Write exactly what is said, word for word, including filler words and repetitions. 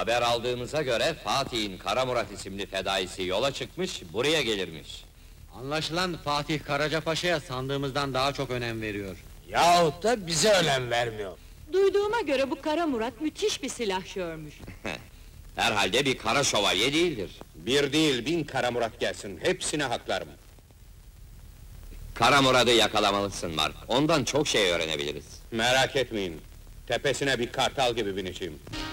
Haber aldığımıza göre Fatih'in Karamurat isimli fedaisi yola çıkmış, buraya gelirmiş. Anlaşılan Fatih Karacapaşa'ya sandığımızdan daha çok önem veriyor. Yahut da bize önem vermiyor. Duyduğuma göre bu Kara Murat müthiş bir silahşörmüş. Herhalde bir kara şövalye değildir. Bir değil, bin Kara Murat gelsin, hepsine haklarım. Karamurat'ı yakalamalısın Mark, ondan çok şey öğrenebiliriz. Merak etmeyin, tepesine bir kartal gibi bineceğim.